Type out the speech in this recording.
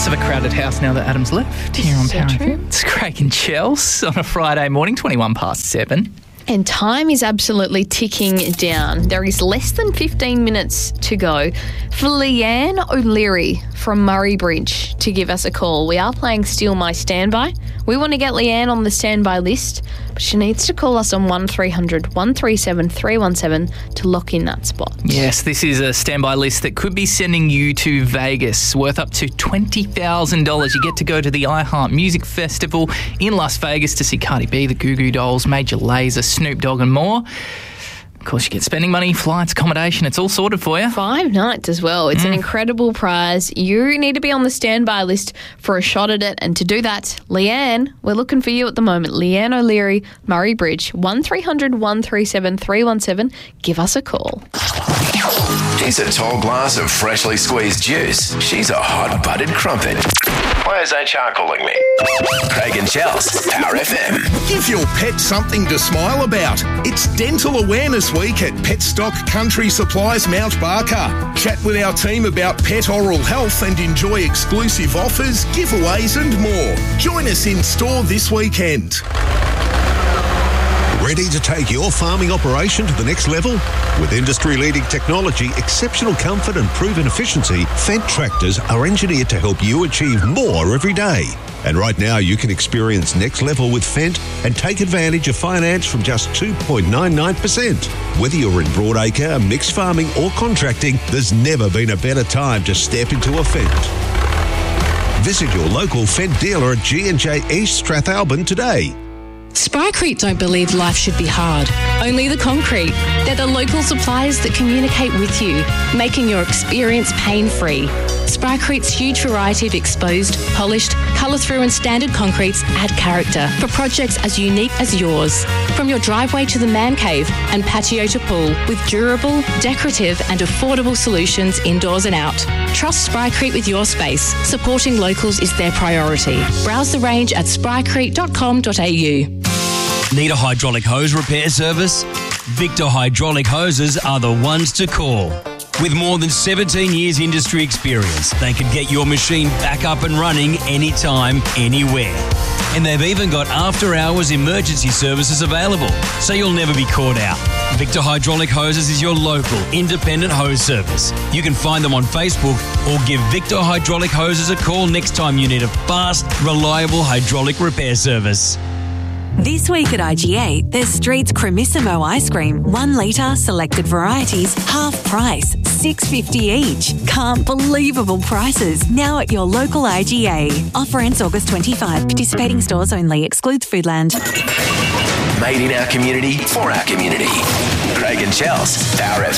less of a crowded house now that Adam's left here on Power FM. It's Craig and Chels on a Friday morning, 7:21. And time is absolutely ticking down. There is less than 15 minutes to go for Leanne O'Leary from Murray Bridge to give us a call. We are playing Steal My Standby. We want to get Leanne on the standby list, but she needs to call us on 1300 137 317 to lock in that spot. Yes, this is a standby list that could be sending you to Vegas, worth up to $20,000. You get to go to the iHeart Music Festival in Las Vegas to see Cardi B, the Goo Goo Dolls, Major Lazer, Snoop Dogg and more. Of course, you get spending money, flights, accommodation. It's all sorted for you. 5 nights as well. It's an incredible prize. You need to be on the standby list for a shot at it. And to do that, Leanne, we're looking for you at the moment. Leanne O'Leary, Murray Bridge, 1300 137 317. Give us a call. He's a tall glass of freshly squeezed juice. She's a hot-buttered crumpet. Why is HR calling me? Craig and Chels, Power FM. Give your pet something to smile about. It's Dental Awareness Week at Petstock Country Supplies Mount Barker. Chat with our team about pet oral health and enjoy exclusive offers, giveaways and more. Join us in store this weekend. Ready to take your farming operation to the next level? With industry-leading technology, exceptional comfort and proven efficiency, Fendt tractors are engineered to help you achieve more every day. And right now you can experience next level with Fendt and take advantage of finance from just 2.99%. Whether you're in broadacre, mixed farming or contracting, there's never been a better time to step into a Fendt. Visit your local Fendt dealer at G&J East Strathalbyn today. Sprycrete don't believe life should be hard, only the concrete. They're the local suppliers that communicate with you, making your experience pain-free. Sprycrete's huge variety of exposed, polished, colour-through and standard concretes add character for projects as unique as yours. From your driveway to the man cave and patio to pool, with durable, decorative and affordable solutions indoors and out. Trust Sprycrete with your space. Supporting locals is their priority. Browse the range at sprycrete.com.au. Need a hydraulic hose repair service? Victor Hydraulic Hoses are the ones to call. With more than 17 years industry experience, they can get your machine back up and running anytime, anywhere. And they've even got after-hours emergency services available, so you'll never be caught out. Victor Hydraulic Hoses is your local independent hose service. You can find them on Facebook or give Victor Hydraulic Hoses a call next time you need a fast, reliable hydraulic repair service. This week at IGA, there's Street's Cremissimo ice cream, 1 litre, selected varieties, half price, $6.50 each. Can't believable prices. Now at your local IGA. Offer ends August 25. Participating stores only. Excludes Foodland. Made in our community, for our community. Craig and Chels, Power FM.